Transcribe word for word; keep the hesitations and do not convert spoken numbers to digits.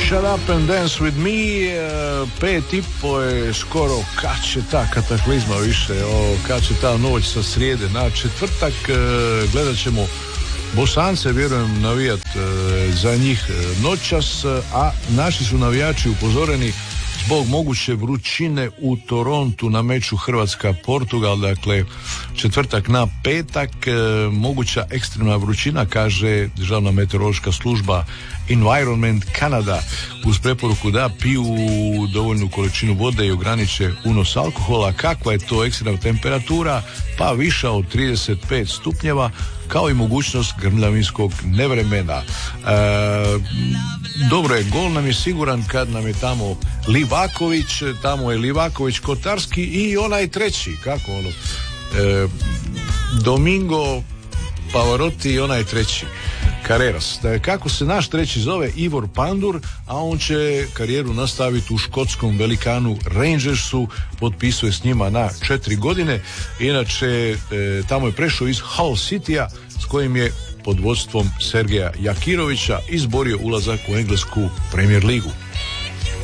Shut Up and Dance With Me. Pet i po je skoro. Kad će ta kataklizma više, o, kad će ta noć sa srijede na četvrtak. Gledat ćemo Bosance, vjerujem, navijat za njih noćas, a naši su navijači upozoreni zbog moguće vrućine u Torontu na meču Hrvatska-Portugal, dakle četvrtak na petak, e, moguća ekstremna vrućina, kaže Državna meteorološka služba Environment Canada, uz preporuku da piju dovoljnu količinu vode i ograniče unos alkohola. Kakva je to ekstremna temperatura? Pa viša od trideset pet stupnjeva, kao i mogućnost grmljavinskog nevremena. E, dobro je, gol nam je siguran kad nam je tamo Livaković, tamo je Livaković, Kotarski i onaj treći, kako ono, e, Domingo Pavarotti i onaj treći, Carreras. Da je, kako se naš treći zove, Ivor Pandur, a on će karijeru nastaviti u škotskom velikanu Rangersu, potpisuje s njima na četiri godine. Inače, e, tamo je prešao iz Hull Citya, s kojim je pod vodstvom Sergeja Jakirovića izborio ulazak u englesku Premier ligu.